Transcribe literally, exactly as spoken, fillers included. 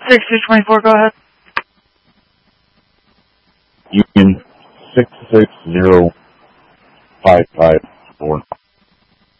six two twenty-four, go ahead. Union six six zero five five.